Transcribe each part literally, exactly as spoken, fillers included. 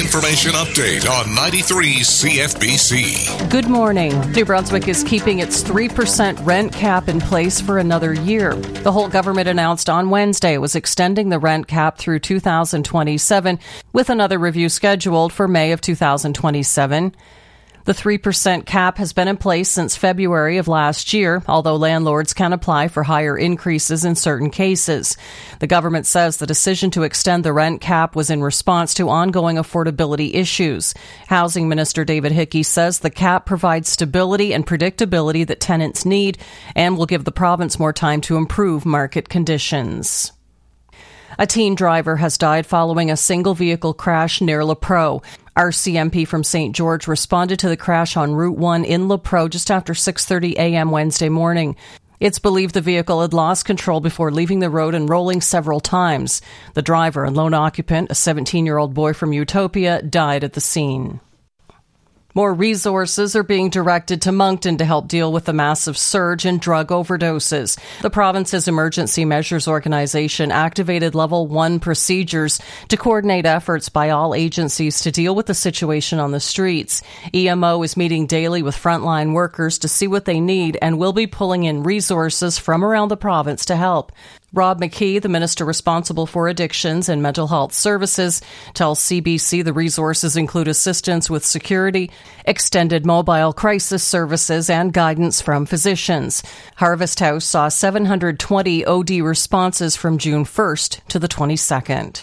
information update on ninety-three C F B C. Good morning. New Brunswick is keeping its three percent rent cap in place for another year. The whole government announced on Wednesday it was extending the rent cap through two thousand twenty-seven, with another review scheduled for May of two thousand twenty-seven. The three percent cap has been in place since February of last year, although landlords can apply for higher increases in certain cases. The government says the decision to extend the rent cap was in response to ongoing affordability issues. Housing Minister David Hickey says the cap provides stability and predictability that tenants need and will give the province more time to improve market conditions. A teen driver has died following a single-vehicle crash near LaPro. R C M P from Saint George responded to the crash on Route one in LaPro just after six thirty a.m. Wednesday morning. It's believed the vehicle had lost control before leaving the road and rolling several times. The driver and lone occupant, a seventeen-year-old boy from Utopia, died at the scene. More resources are being directed to Moncton to help deal with the massive surge in drug overdoses. The province's Emergency Measures Organization activated Level one procedures to coordinate efforts by all agencies to deal with the situation on the streets. E M O is meeting daily with frontline workers to see what they need and will be pulling in resources from around the province to help. Rob McKee, the minister responsible for addictions and mental health services, tells C B C the resources include assistance with security, extended mobile crisis services, and guidance from physicians. Harvest House saw seven hundred twenty O D responses from June first to the twenty-second.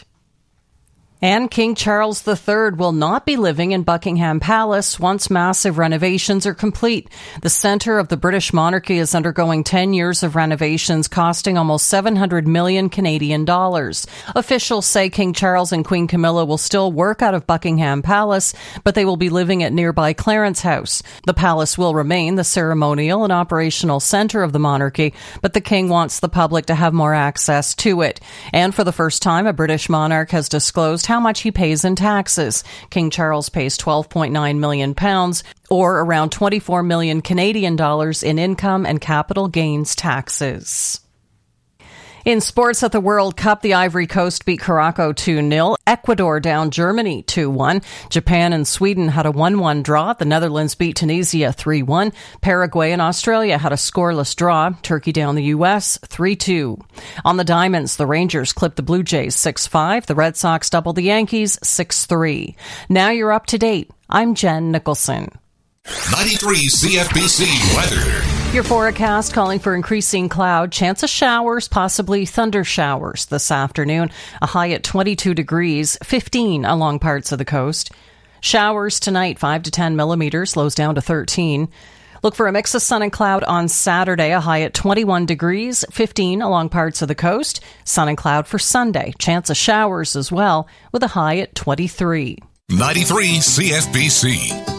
And King Charles the Third will not be living in Buckingham Palace once massive renovations are complete. The centre of the British monarchy is undergoing ten years of renovations costing almost seven hundred million Canadian dollars. Officials say King Charles and Queen Camilla will still work out of Buckingham Palace, but they will be living at nearby Clarence House. The palace will remain the ceremonial and operational centre of the monarchy, but the King wants the public to have more access to it. And for the first time, a British monarch has disclosed how much he pays in taxes. King Charles pays twelve point nine million pounds, or around twenty-four million Canadian dollars in income and capital gains taxes. In sports at the World Cup, the Ivory Coast beat Morocco two nil. Ecuador down Germany two one. Japan and Sweden had a one one draw. The Netherlands beat Tunisia three one. Paraguay and Australia had a scoreless draw. Turkey down the U S three two. On the diamonds, the Rangers clipped the Blue Jays six five. The Red Sox doubled the Yankees six three. Now you're up to date. I'm Jen Nicholson. ninety-three C F B C weather. Your forecast calling for increasing cloud, chance of showers, possibly thunder showers this afternoon. A high at twenty-two degrees, fifteen along parts of the coast. Showers tonight, five to ten millimeters, lows down to thirteen. Look for a mix of sun and cloud on Saturday, a high at twenty-one degrees, fifteen along parts of the coast. Sun and cloud for Sunday, chance of showers as well, with a high at twenty-three. ninety-three C F B C.